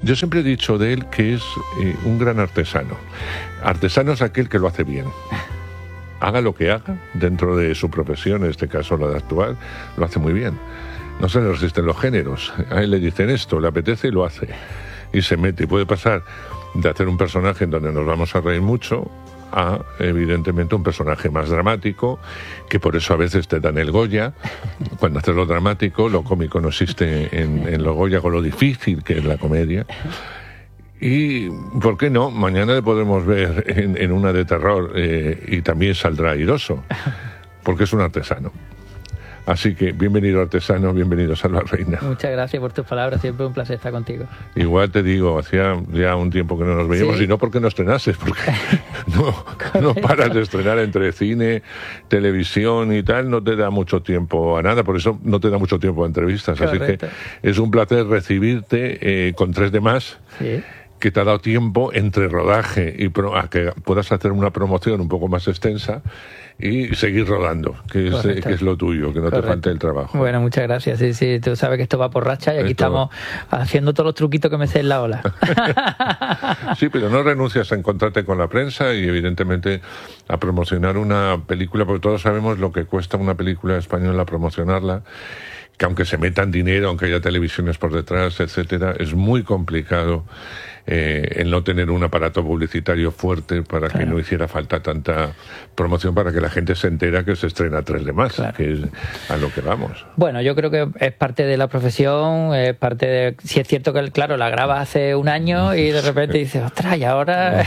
Yo siempre he dicho de él que es un gran artesano. Artesano es aquel que lo hace bien. Haga lo que haga dentro de su profesión, en este caso la de actuar, lo hace muy bien. No se le resisten los géneros. A él le dicen esto, le apetece y lo hace. Y se mete. Y puede pasar de hacer un personaje en donde nos vamos a reír mucho a, evidentemente, un personaje más dramático, que por eso a veces te dan el Goya. Cuando haces lo dramático, lo cómico no existe en lo Goya, con lo difícil que es la comedia. Y, ¿por qué no? Mañana le podremos ver en una de terror y también saldrá airoso, porque es un artesano. Así que, bienvenido artesano, bienvenido Salva Reina. Muchas gracias por tus palabras, siempre un placer estar contigo. Igual te digo, hacía ya un tiempo que no nos veíamos, ¿sí? Y no porque no estrenases, porque no paras de estrenar entre cine, televisión y tal, no te da mucho tiempo a nada, por eso no te da mucho tiempo a entrevistas. Correcto. Así que es un placer recibirte con 3 de más. Sí. Que te ha dado tiempo entre rodaje y a que puedas hacer una promoción un poco más extensa y seguir rodando, que es lo tuyo, que no te falte el trabajo. Bueno, muchas gracias. Sí, tú sabes que esto va por racha y aquí estamos haciendo todos los truquitos que me sé en la ola. Sí, pero no renuncias a encontrarte con la prensa y evidentemente a promocionar una película, porque todos sabemos lo que cuesta una película española promocionarla, que aunque se metan dinero, aunque haya televisiones por detrás, etcétera, es muy complicado el no tener un aparato publicitario fuerte para que no hiciera falta tanta promoción, para que la gente se entera que se estrena 3 de más, que es a lo que vamos. Bueno, yo creo que es parte de la profesión, es parte de... Si es cierto que, claro, la grabas hace un año y de repente dices, ostras, y ahora...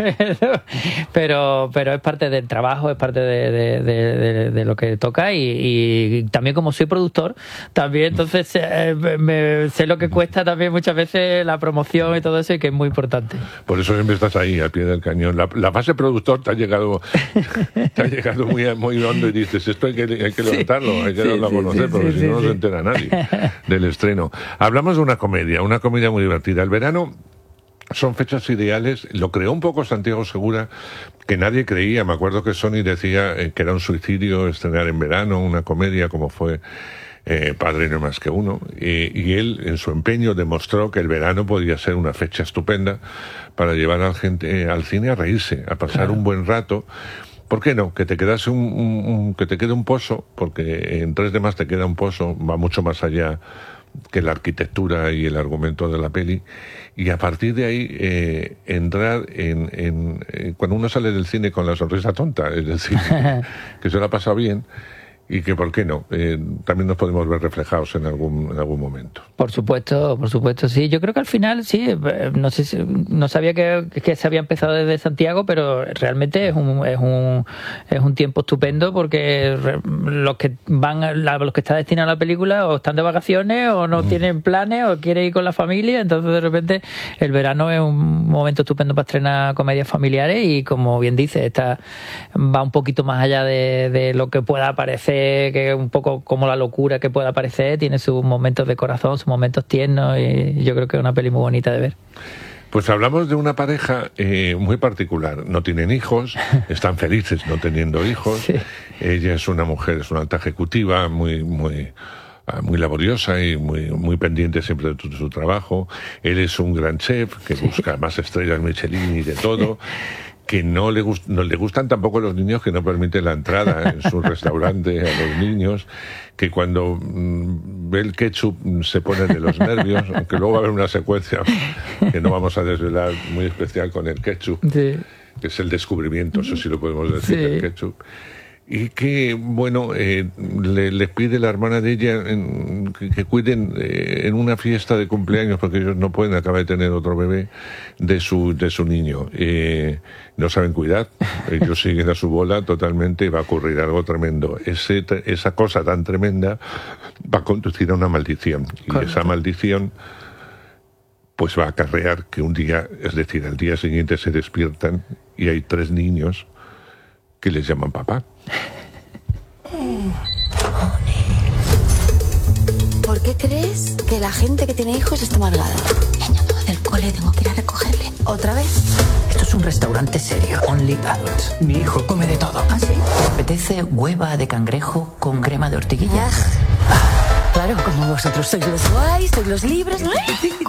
pero es parte del trabajo, es parte de lo que toca y también como soy productor, también entonces sé lo que cuesta también muchas veces la promoción y todo eso, y que es muy importante. Por eso siempre estás ahí, al pie del cañón. La fase productor te ha llegado muy hondo y dices, esto hay que levantarlo, hay que darlo a conocer, porque si no se entera nadie del estreno. Hablamos de una comedia muy divertida. El verano son fechas ideales. Lo creó un poco Santiago Segura, que nadie creía. Me acuerdo que Sony decía que era un suicidio estrenar en verano una comedia como fue Padre no más que uno, y él en su empeño demostró que el verano podía ser una fecha estupenda para llevar a la gente al cine a reírse, a pasar un buen rato. ¿Por qué no? Que te quedase que te quede un pozo, porque en 3 de más te queda un pozo, va mucho más allá que la arquitectura y el argumento de la peli, y a partir de ahí entrar en cuando uno sale del cine con la sonrisa tonta, es decir, que se lo ha pasado bien. Y que, ¿por qué no? También nos podemos ver reflejados en algún momento. Por supuesto, sí. Yo creo que al final, sí, no sabía que se había empezado desde Santiago, pero realmente es un tiempo estupendo, porque los que están destinados a la película o están de vacaciones o no tienen planes o quieren ir con la familia, entonces de repente el verano es un momento estupendo para estrenar comedias familiares y, como bien dices, va un poquito más allá de lo que pueda parecer, que es un poco como la locura que pueda parecer, tiene sus momentos de corazón, sus momentos tiernos, y yo creo que es una peli muy bonita de ver. Pues hablamos de una pareja muy particular. No tienen hijos, están felices no teniendo hijos. Sí. Ella es una mujer, es una alta ejecutiva, muy laboriosa y muy pendiente siempre de su trabajo. Él es un gran chef que busca más estrellas Michelin y de todo. Que no le gustan tampoco los niños, que no permite la entrada en su restaurante a los niños, que cuando ve el ketchup se pone de los nervios, aunque luego va a haber una secuencia que no vamos a desvelar muy especial con el ketchup, que es el descubrimiento, eso sí lo podemos decir, el ketchup. Y que, bueno, le pide la hermana de ella que cuiden en una fiesta de cumpleaños, porque ellos no pueden, acaba de tener otro bebé, de su niño. No saben cuidar, ellos siguen a su bola totalmente, y va a ocurrir algo tremendo. Esa cosa tan tremenda va a conducir a una maldición. Y esa maldición pues va a acarrear que un día, es decir, al día siguiente se despiertan y hay 3 niños que les llaman papá. ¿Por qué crees que la gente que tiene hijos está amargada? El año nuevo del cole, tengo que ir a recogerle. ¿Otra vez? Esto es un restaurante serio. Only adults. Mi hijo come de todo. ¿Ah, sí? ¿Te apetece hueva de cangrejo con crema de ortiguilla? Claro, como vosotros sois los guays, sois los libres, ¿no?